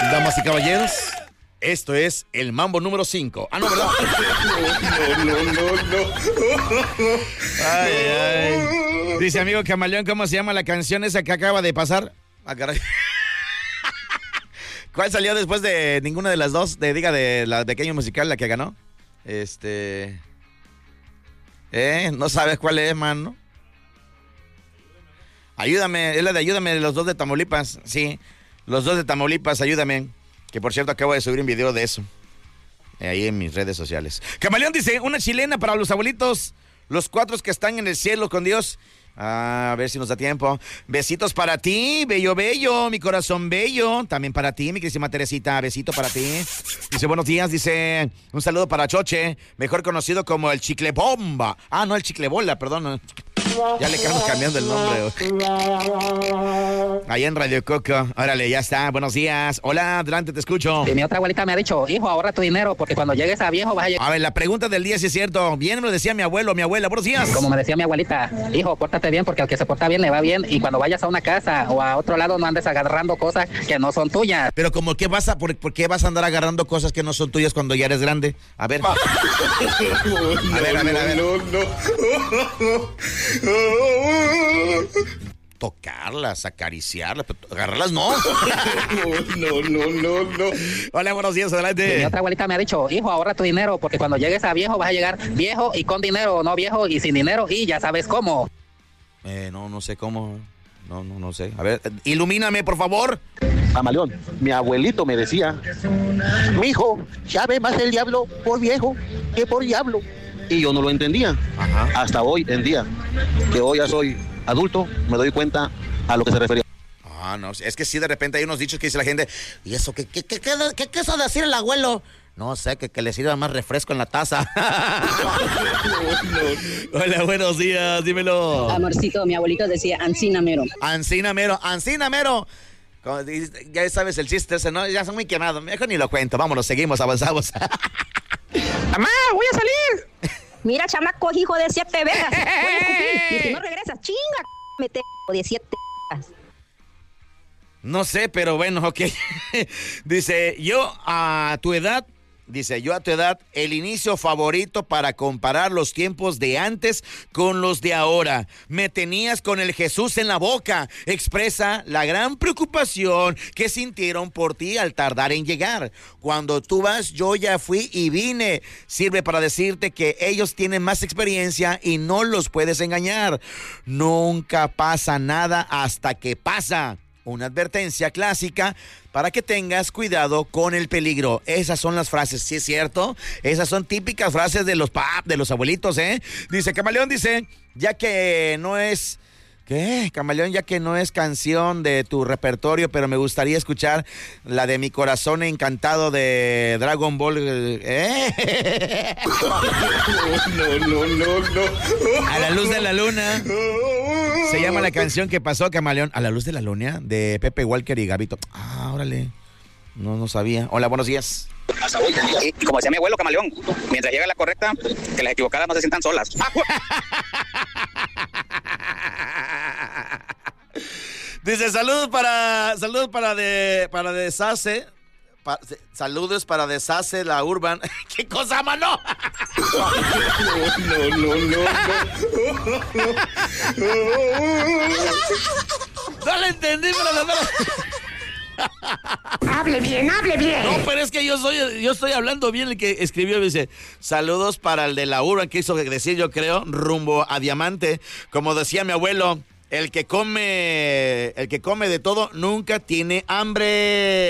Damas y caballeros, esto es el mambo número 5. Ah, no, ¿verdad? No. Ay. Dice amigo Camaleón, ¿cómo se llama la canción esa que acaba de pasar? Ah, caray. ¿Cuál salió después de ninguna de las dos? De la pequeña musical, la que ganó. ¿No sabes cuál es, mano? Ayúdame, es la de Ayúdame, los dos de Tamaulipas. Sí, los dos de Tamaulipas, ayúdame. Que por cierto acabo de subir un video de eso. Ahí en mis redes sociales. Camaleón dice, una chilena para los abuelitos, los 4 que están en el cielo con Dios. A ver si nos da tiempo. Besitos para ti, bello, mi corazón bello. También para ti, mi querísima Teresita, besito para ti. Dice, buenos días, dice, un saludo para Choche, mejor conocido como el Chicle Bomba. Ah, no, el Chicle Bola, perdón. Ya le estamos cambiando el nombre. Ahí en Radio Coco. Órale, ya está. Buenos días. Hola, adelante, te escucho. Mi otra abuelita me ha dicho, hijo, ahorra tu dinero, porque cuando llegues a viejo vas a llegar. A ver, la pregunta del día si es cierto. Bien me lo decía mi abuelo, mi abuela. Buenos días. Como me decía mi abuelita, hijo, pórtate bien, porque al que se porta bien le va bien. Y cuando vayas a una casa o a otro lado no andes agarrando cosas que no son tuyas. Pero como que por qué vas a andar agarrando cosas que no son tuyas cuando ya eres grande? A ver. A ver. Tocarlas, acariciarlas, agarrarlas no. No. Hola, buenos días, adelante. Mi otra abuelita me ha dicho, hijo, ahorra tu dinero, porque cuando llegues a viejo vas a llegar viejo y con dinero, no viejo y sin dinero, y ya sabes cómo. No sé cómo. No sé. A ver, ilumíname, por favor. Camaleón, mi abuelito me decía, mijo, ya ve más el diablo por viejo que por diablo. Y yo no lo entendía. Ajá. Hasta hoy en día, que hoy ya soy adulto, me doy cuenta a lo que se refería. Ah, no, es que sí, de repente hay unos dichos que dice la gente, ¿y eso? ¿Qué quiso decir el abuelo? No sé, que le sirva más refresco en la taza. No. Hola, buenos días, dímelo. Amorcito, mi abuelito decía, Ancina mero. Ancina mero. Ya sabes el chiste ese, ¿no? Ya son muy quemados, mejor ni lo cuento. Vámonos, seguimos, avanzamos. ¡Mamá, voy a salir! Mira, chamaco, hijo de 7 veras. Voy a escupir. Y si no regresas, chinga, mete de 7 veras. No sé, pero bueno, ok. Dice, yo a tu edad, el inicio favorito para comparar los tiempos de antes con los de ahora. Me tenías con el Jesús en la boca. Expresa la gran preocupación que sintieron por ti al tardar en llegar. Cuando tú vas, yo ya fui y vine. Sirve para decirte que ellos tienen más experiencia y no los puedes engañar. Nunca pasa nada hasta que pasa. Una advertencia clásica para que tengas cuidado con el peligro. Esas son las frases, ¿sí es cierto? Esas son típicas frases de los abuelitos, ¿eh? Dice, Camaleón dice, ya que no es... ¿Qué? Camaleón, ya que no es canción de tu repertorio, pero me gustaría escuchar la de Mi Corazón Encantado de Dragon Ball. No. A la luz de la luna. Se llama la canción que pasó, Camaleón. A la luz de la luna, de Pepe Walker y Gabito. Ah, órale. No sabía. Hola, buenos días. Y como decía mi abuelo Camaleón, mientras llega la correcta, que las equivocadas no se sientan solas. Dice, saludos para Deshace. Saludos para Deshace la Urban. ¿Qué cosa, mano? No le entendí, pero Hable bien. No, pero es que yo estoy hablando bien. El que escribió dice, saludos para el de la Urban, que hizo decir, yo creo, rumbo a Diamante. Como decía mi abuelo, el que come de todo nunca tiene hambre.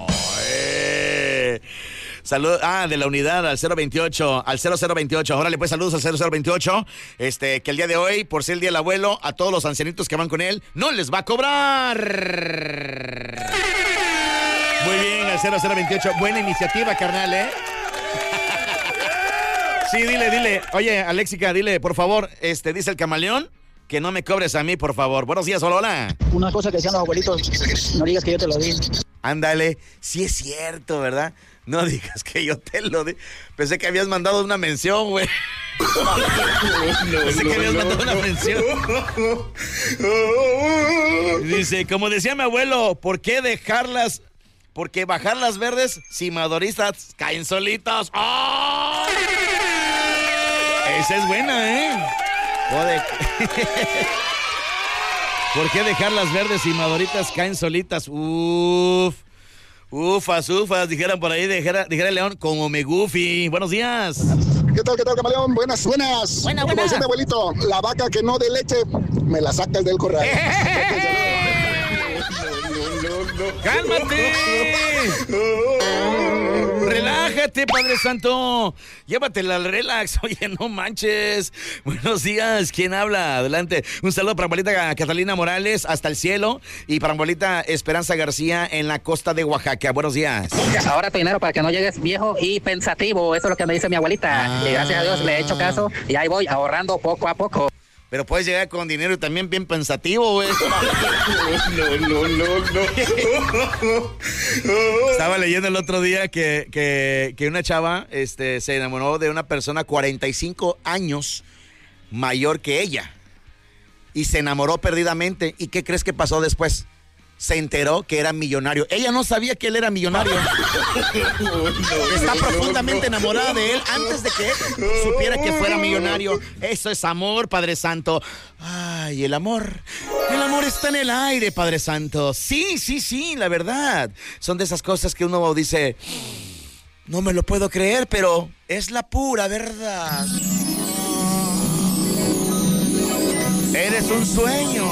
Saludos, de la unidad al 028, al 0028. Órale, pues saludos al 0028. Que el día de hoy, por ser el día del abuelo, a todos los ancianitos que van con él, no les va a cobrar. Muy bien, al 0028. Buena iniciativa, carnal, ¿eh? Sí, dile. Oye, Alexica, dile, por favor, dice el Camaleón, que no me cobres a mí, por favor. Buenos días, hola. Una cosa que decían los abuelitos, no digas que yo te lo di. Ándale, sí es cierto, ¿verdad? No digas que yo te lo di. Pensé que habías mandado una mención, güey. Pensé que habías mandado una mención. Dice, como decía mi abuelo, ¿por qué dejarlas porque bajar las verdes, si madoristas caen solitas. ¡Oh! Esa es buena, ¿eh? ¿Por qué dejar las verdes y maduritas caen solitas? Ufas, dijeran por ahí, dijera el León, como me gufi. Buenos días. ¿Qué tal, camaleón? Buenas. Como decía mi abuelito, la vaca que no dé leche, me la sacas del corral. ¡Cálmate! ¡Relájate, Padre Santo! Llévatela al relax. Oye, no manches. Buenos días. ¿Quién habla? Adelante. Un saludo para abuelita Catalina Morales hasta el cielo y para abuelita Esperanza García en la costa de Oaxaca. Buenos días. Ahora tu dinero para que no llegues viejo y pensativo. Eso es lo que me dice mi abuelita. Y gracias a Dios le he hecho caso y ahí voy ahorrando poco a poco. Pero puedes llegar con dinero y también bien pensativo, güey. No. Estaba leyendo el otro día que una chava se enamoró de una persona 45 años mayor que ella. Y se enamoró perdidamente. ¿Y qué crees que pasó después? Se enteró que era millonario. Ella no sabía que él era millonario. Está profundamente enamorada de él antes de que supiera que fuera millonario. Eso es amor, Padre Santo. Ay, el amor está en el aire, Padre Santo. Sí, la verdad. Son de esas cosas que uno dice, no me lo puedo creer, pero es la pura verdad. Eres un sueño.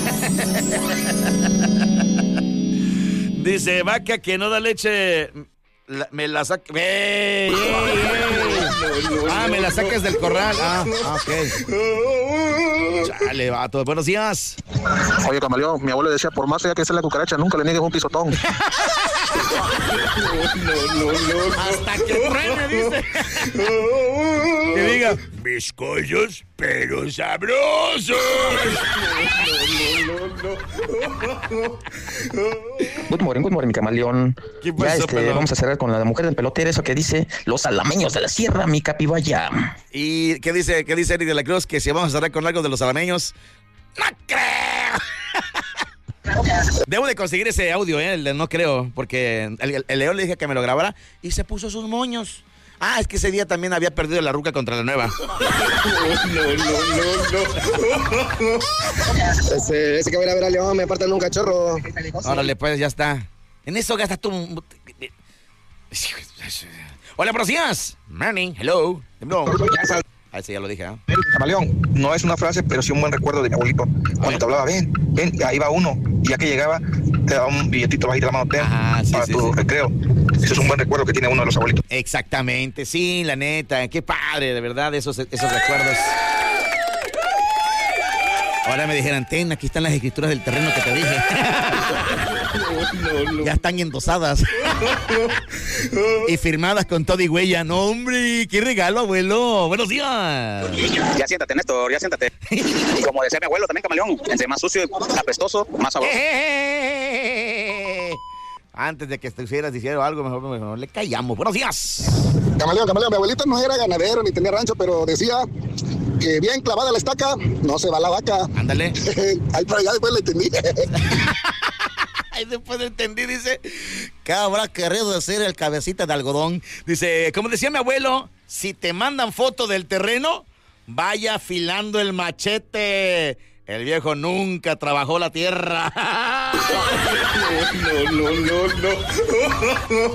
Dice, vaca que no da leche, me la saca. Me la sacas del corral. Ok. Chale, vato. Buenos días. Oye, camaleón, mi abuelo decía, por más fea que sea la cucaracha, nunca le niegues un pisotón. Hasta que truene, dice. Que diga, bizcochos, pero sabrosos. Good morning, mi camaleón. ¿Qué pasó, vamos a cerrar con la mujer del pelotero, eso que dice, los alameños de la sierra, mi capibaya. ¿Y qué dice Eric de la Cruz? Que si vamos a cerrar con algo de los alameños. ¡No creo! Debo de conseguir ese audio, el de no creo, porque el León le dije que me lo grabara y se puso sus moños. Es que ese día también había perdido la ruca contra la nueva. Ese que voy a ver a León me apartan un cachorro. Órale, pues, ya está. En eso gastas tú. Hola, buenos días. Morning, hello. Sí, ya lo dije, ¿eh? Camaleón, no es una frase, pero sí un buen recuerdo de mi abuelito. Cuando te hablaba, ven, ahí va uno. Y ya que llegaba, te daba un billetito bajito la mano, para tu recreo. Ese es un buen recuerdo que tiene uno de los abuelitos. Exactamente, sí, la neta. Qué padre, de verdad, esos recuerdos. Ahora me dijeran, aquí están las escrituras del terreno que te dije. Ya están endosadas. Y firmadas con todo y huella. No, hombre, qué regalo, abuelo. Buenos días. Ya siéntate, Néstor, ya siéntate. Y como decía mi abuelo también, camaleón, entre más sucio y apestoso, más sabroso. Antes de que estuvieras diciendo algo, mejor le callamos. Buenos días. Camaleón, mi abuelito no era ganadero ni tenía rancho, pero decía que bien clavada la estaca, no se va la vaca. Ándale. Ahí para allá después le entendí. Ahí después le entendí, dice, ¿qué habrá querido decir el cabecita de algodón? Dice, como decía mi abuelo, si te mandan foto del terreno, vaya afilando el machete. El viejo nunca trabajó la tierra. No.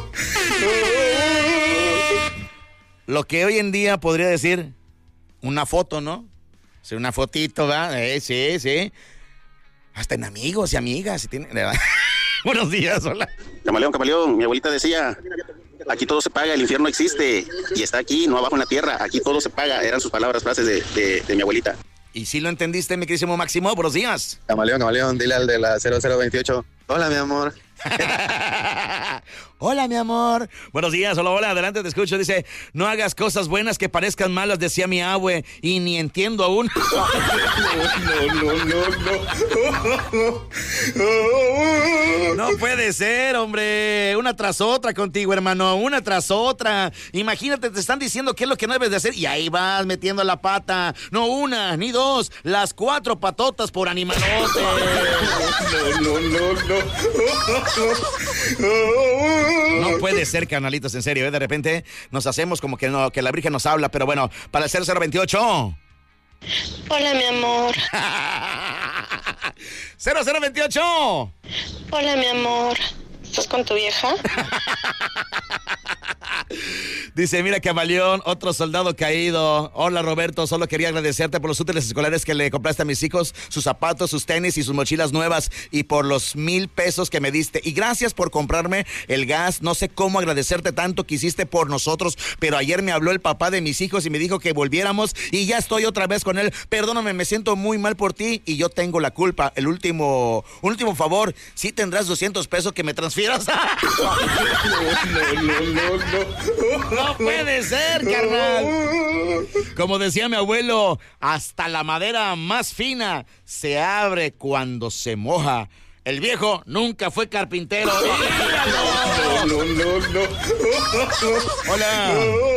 Lo que hoy en día podría decir una foto, ¿no? Sí, una fotito, ¿verdad? Sí. Hasta en amigos y amigas. Buenos días, hola. Camaleón, mi abuelita decía, aquí todo se paga, el infierno existe y está aquí, no abajo en la tierra, aquí todo se paga. Eran sus palabras, frases de mi abuelita. ¿Y si lo entendiste, mi querísimo Máximo? Buenos días. Camaleón, dile al de la 0028. Hola, mi amor. Hola, mi amor. Buenos días, hola, adelante, te escucho. Dice, no hagas cosas buenas que parezcan malas, decía mi abue, y ni entiendo aún. No puede ser, hombre. Una tras otra contigo, hermano, una tras otra. Imagínate, te están diciendo qué es lo que no debes de hacer y ahí vas metiendo la pata. No una, ni dos, las 4 patotas por animalote. No puede ser, carnalitos, en serio, ¿eh? De repente nos hacemos como que no, que la Virgen nos habla, pero bueno, para el 0028. Hola, mi amor. 0028. Hola, mi amor. ¿Estás con tu vieja? Dice, mira, Camaleón, otro soldado caído. Hola, Roberto, solo quería agradecerte por los útiles escolares que le compraste a mis hijos, sus zapatos, sus tenis y sus mochilas nuevas, y por los 1,000 pesos que me diste. Y gracias por comprarme el gas. No sé cómo agradecerte tanto que hiciste por nosotros, pero ayer me habló el papá de mis hijos y me dijo que volviéramos y ya estoy otra vez con él. Perdóname, me siento muy mal por ti y yo tengo la culpa. Un último favor, ¿sí tendrás 200 pesos que me transfieras? No puede ser, carnal. Como decía mi abuelo, hasta la madera más fina se abre cuando se moja. El viejo nunca fue carpintero. Hola.